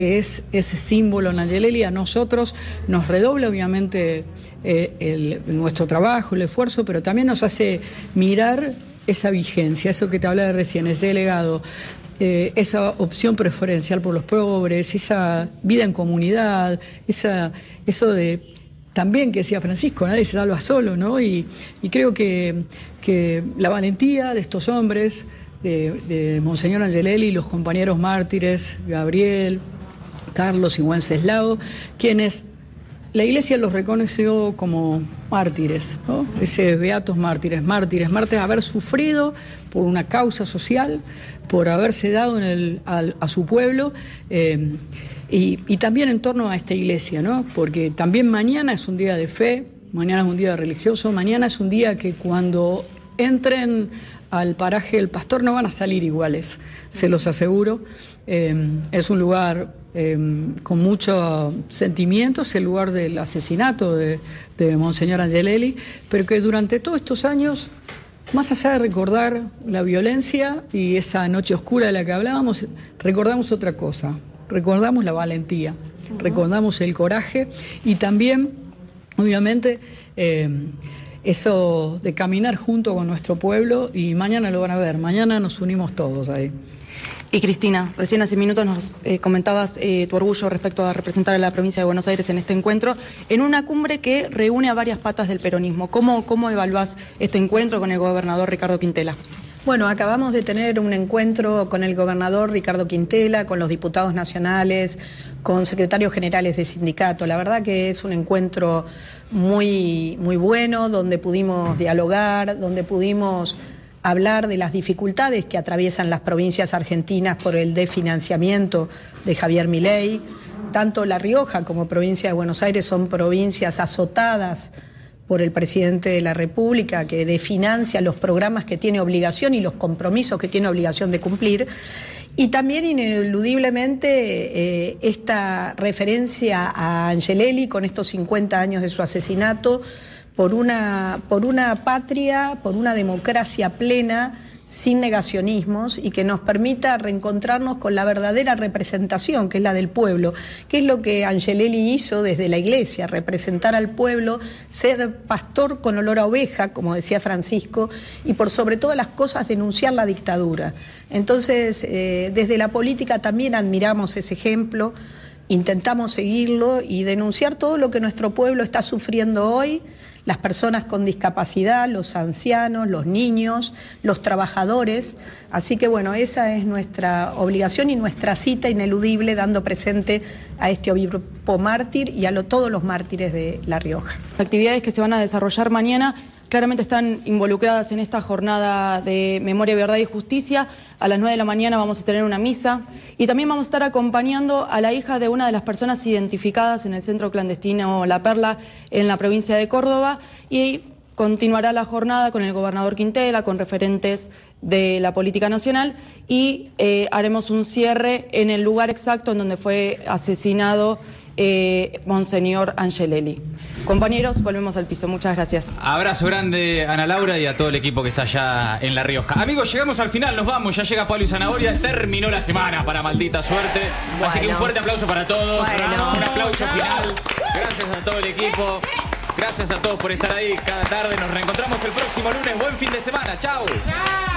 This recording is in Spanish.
es ese símbolo Nayeleli, a nosotros nos redobla obviamente nuestro trabajo, el esfuerzo, pero también nos hace mirar esa vigencia, eso que te hablaba recién, ese legado, esa opción preferencial por los pobres, esa vida en comunidad, eso de también que decía Francisco, nadie se salva solo, ¿no? Y creo que la valentía de estos hombres, de Monseñor Angelelli y los compañeros mártires, Gabriel, Carlos y Wenceslao, quienes la Iglesia los reconoció como mártires, ¿no? Ese beatos mártires, haber sufrido por una causa social, por haberse dado a su pueblo, y también en torno a esta Iglesia, ¿no? Porque también mañana es un día de fe, mañana es un día religioso, mañana es un día que cuando entren al paraje del Pastor no van a salir iguales, se los aseguro. Es un lugar con mucho sentimiento, es el lugar del asesinato de Monseñor Angelelli, pero que durante todos estos años, más allá de recordar la violencia y esa noche oscura de la que hablábamos, recordamos otra cosa, recordamos la valentía, recordamos el coraje y también, obviamente, eso de caminar junto con nuestro pueblo, y mañana lo van a ver, mañana nos unimos todos ahí. Y Cristina, recién hace minutos nos comentabas tu orgullo respecto a representar a la provincia de Buenos Aires en este encuentro, en una cumbre que reúne a varias patas del peronismo. ¿Cómo evaluás este encuentro con el gobernador Ricardo Quintela? Bueno, acabamos de tener un encuentro con el gobernador Ricardo Quintela, con los diputados nacionales, con secretarios generales de sindicato. La verdad que es un encuentro muy bueno, donde pudimos dialogar, donde pudimos hablar de las dificultades que atraviesan las provincias argentinas por el desfinanciamiento de Javier Milei. Tanto La Rioja como provincia de Buenos Aires son provincias azotadas por el presidente de la República, que desfinancia los programas que tiene obligación y los compromisos que tiene obligación de cumplir. Y también ineludiblemente esta referencia a Angelelli con estos 50 años de su asesinato, por una patria, por una democracia plena, sin negacionismos, y que nos permita reencontrarnos con la verdadera representación, que es la del pueblo, que es lo que Angelelli hizo desde la Iglesia, representar al pueblo, ser pastor con olor a oveja, como decía Francisco, y por sobre todas las cosas denunciar la dictadura. Entonces, desde la política también admiramos ese ejemplo, intentamos seguirlo y denunciar todo lo que nuestro pueblo está sufriendo hoy, las personas con discapacidad, los ancianos, los niños, los trabajadores. Así que bueno, esa es nuestra obligación y nuestra cita ineludible, dando presente a este obispo mártir y a todos los mártires de La Rioja. Las actividades que se van a desarrollar mañana claramente están involucradas en esta jornada de Memoria, Verdad y Justicia. A las 9 de la mañana vamos a tener una misa y también vamos a estar acompañando a la hija de una de las personas identificadas en el centro clandestino La Perla en la provincia de Córdoba, y continuará la jornada con el gobernador Quintela, con referentes de la política nacional, y haremos un cierre en el lugar exacto en donde fue asesinado Monseñor Angelelli. Compañeros, volvemos al piso. Muchas gracias. Abrazo grande a Ana Laura y a todo el equipo que está allá en La Rioja. Amigos, llegamos al final, nos vamos. Ya llega Pablo y Zanahoria. Terminó la semana para Maldita Suerte. Bueno. Así que un fuerte aplauso para todos. Bueno. Un aplauso final. Gracias a todo el equipo. Gracias a todos por estar ahí cada tarde. Nos reencontramos el próximo lunes. Buen fin de semana. Chau.